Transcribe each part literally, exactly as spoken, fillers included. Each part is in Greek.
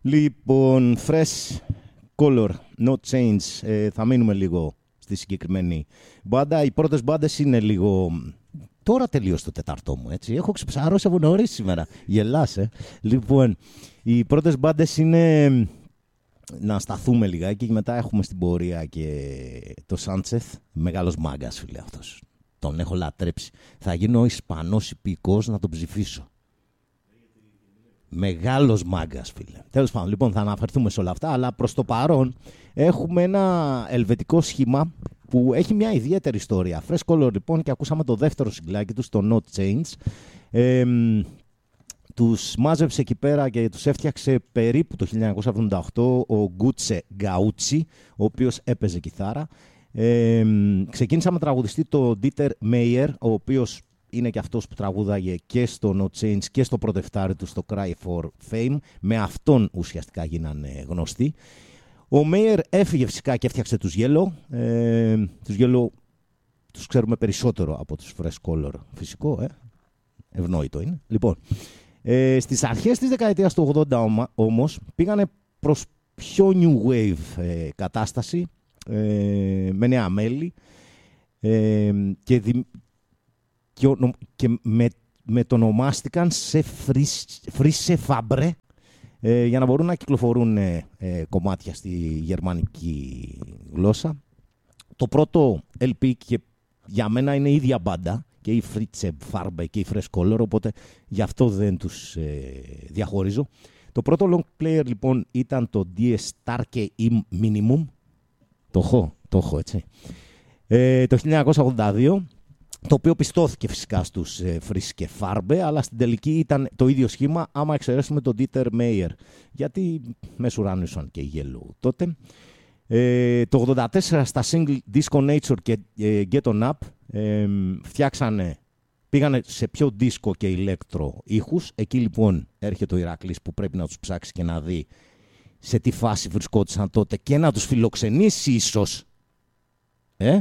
Λοιπόν, fresh color, no change. Ε, θα μείνουμε λίγο στη συγκεκριμένη μπάντα. Οι πρώτες μπάντες είναι λίγο... Τώρα τελείωσε το τετάρτο μου, έτσι. Έχω ξεψαρώσει από νωρίς σήμερα. Γελάς, ε. Λοιπόν, οι πρώτες μπάντες είναι... Να σταθούμε λιγάκι και μετά έχουμε στην πορεία και το Σάντσεθ. Μεγάλος μάγκας, φίλε, αυτός. Τον έχω λατρέψει. Θα γίνω Ισπανός υπηκός να τον ψηφίσω. Μεγάλος μάγκας, φίλε. Τέλος πάντων, λοιπόν, θα αναφερθούμε σε όλα αυτά, αλλά προς το παρόν έχουμε ένα ελβετικό σχήμα που έχει μια ιδιαίτερη ιστορία. Fresh Color, λοιπόν, και ακούσαμε το δεύτερο συγκλάκι του, το Not Change. Ε, τους μάζεψε εκεί πέρα και τους έφτιαξε περίπου το χίλια εννιακόσια εβδομήντα οκτώ ο Γκούτσε Γκαούτσι, ο οποίος έπαιζε κιθάρα. Ε, ξεκίνησα με τραγουδιστή το Dieter Meier, ο οποίος είναι και αυτός που τραγούδαγε και στο No Change και στο πρωτευτάρι του στο Cry for Fame. Με αυτόν ουσιαστικά γίνανε γνωστοί. Ο Μέιερ έφυγε φυσικά και έφτιαξε τους Yellow. Ε, τους Yellow τους ξέρουμε περισσότερο από τους Fresh Color. Φυσικό, ε. Ευνόητο είναι. Λοιπόν, ε, στις αρχές της δεκαετίας του ογδόντα όμως πήγανε προς πιο new wave ε, κατάσταση ε, με νέα μέλη ε, και, δι, και, και με, μετονομάστηκαν σε Frische Fabre ε, για να μπορούν να κυκλοφορούν ε, ε, κομμάτια στη γερμανική γλώσσα. Το πρώτο ελ πι και για μένα είναι η ίδια μπάντα, και η Frische Farbe και η Fresh Color, οπότε γι' αυτό δεν τους ε, διαχωρίζω. Το πρώτο long player λοιπόν ήταν το Die Starke im Minimum. Το έχω, το έχω έτσι. Ε, το χίλια εννιακόσια ογδόντα δύο, το οποίο πιστώθηκε φυσικά στους ε, Frische Farbe, αλλά στην τελική ήταν το ίδιο σχήμα, άμα εξαιρέσουμε τον Dieter Meier, γιατί μεσουράνισαν και οι Yellow τότε. Ε, το ογδόντα τέσσερα στα single Disco Nature και ε, Get On Up ε, φτιάξανε, πήγανε σε πιο disco και ηλέκτρο ήχους. Εκεί λοιπόν έρχεται ο Ηρακλής που πρέπει να τους ψάξει και να δει σε τι φάση βρισκόντουσαν τότε και να τους φιλοξενήσει ίσως ε?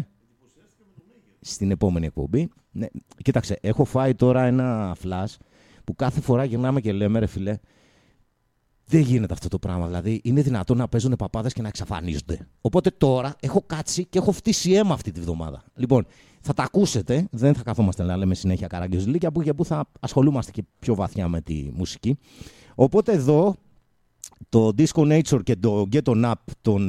στην επόμενη εκπομπή. Ναι, κοίταξε, έχω φάει τώρα ένα flash που κάθε φορά γυρνάμε και λέμε ρε φιλέ, δεν γίνεται αυτό το πράγμα. Δηλαδή, είναι δυνατόν να παίζουν παπάδες και να εξαφανίζονται. Οπότε τώρα έχω κάτσει και έχω φτύσει αίμα αυτή τη βδομάδα. Λοιπόν, θα τα ακούσετε. Δεν θα καθόμαστε να λέμε συνέχεια καραγκιόζηλικια, που και που θα ασχολούμαστε και πιο βαθιά με τη μουσική. Οπότε εδώ το Disco Nature και το Get On Up των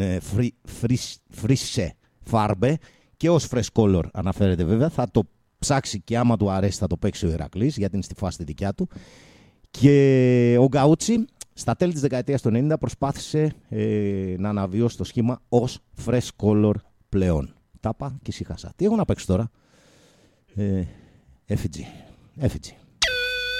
Frische Farbe και ως Fresh Color αναφέρεται βέβαια. Θα το ψάξει και άμα του αρέσει θα το παίξει ο Ηρακλής, γιατί είναι στη φάση τη δικιά του. Και ο Γκαούτσι στα τέλη της δεκαετίας του ενενήντα προσπάθησε ε, να αναβιώσει το σχήμα ως Fresh Color πλέον. Τάπα και συχάσα. Τι έχω να παίξω τώρα? Ε, εφ τζι. εφ τζι.